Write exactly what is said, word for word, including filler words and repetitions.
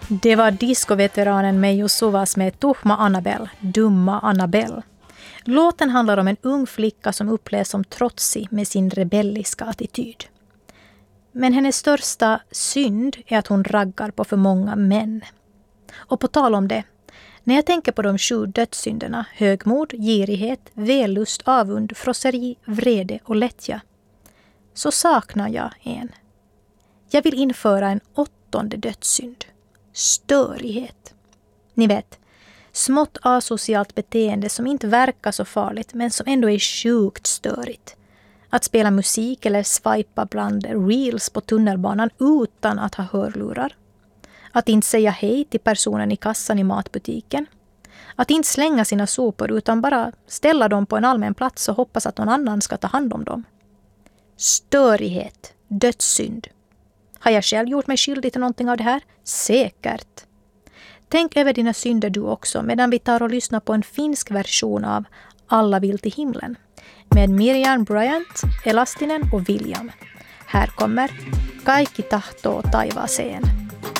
Det var discoveteranen Meijo Suvas med Tuhma Annabelle, Dumma Annabelle. Låten handlar om en ung flicka som upplevs som trotsig med sin rebelliska attityd. Men hennes största synd är att hon raggar på för många män. Och på tal om det, när jag tänker på de sju dödssynderna, högmod, girighet, vällust, avund, frosseri, vrede och lättja, så saknar jag en. Jag vill införa en åttonde dödssynd. Störighet. Ni vet, smått asocialt beteende som inte verkar så farligt men som ändå är sjukt störigt. Att spela musik eller swipa bland reels på tunnelbanan utan att ha hörlurar. Att inte säga hej till personen i kassan i matbutiken. Att inte slänga sina sopor utan bara ställa dem på en allmän plats och hoppas att någon annan ska ta hand om dem. Störighet. Dödssynd. Har jag själv gjort mig skyldig till någonting av det här? Säkert. Tänk över dina synder du också medan vi tar och lyssnar på en finsk version av Alla vill till himlen med Miriam Bryant, Elastinen och William. Här kommer Kaikki tahtoo taivaaseen.